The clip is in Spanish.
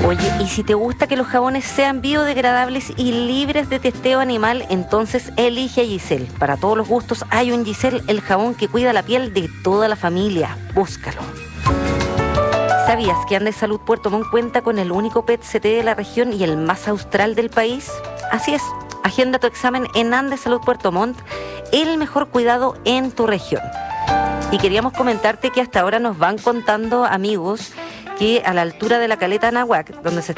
Oye, y si te gusta que los jabones sean biodegradables y libres de testeo animal, entonces elige a Giselle. Para todos los gustos hay un Giselle, el jabón que cuida la piel de toda la familia. Búscalo. ¿Sabías que Andes Salud Puerto Montt cuenta con el único PET-CT de la región y el más austral del país? Así es, agenda tu examen en Andes Salud Puerto Montt, el mejor cuidado en tu región. Y queríamos comentarte que hasta ahora nos van contando amigos que a la altura de la Caleta Anahuac, donde se